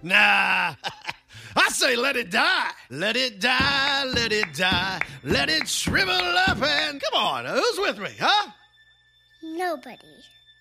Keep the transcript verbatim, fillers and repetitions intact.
Nah. I say let it die. Let it die, let it die. Let it shrivel up and... Come on, who's with me, huh? Nobody.